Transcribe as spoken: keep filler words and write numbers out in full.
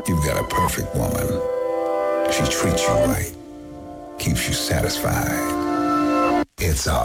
You've got a perfect woman. She treats you right, keeps you satisfied. It's auto.